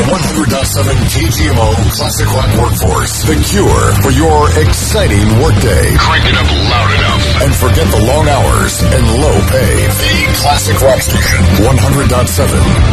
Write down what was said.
100.7 KGMO Classic Rock Workforce. The cure for your exciting workday. Crank it up loud enough. And forget the long hours and low pay. The Classic Rock Station. 100.7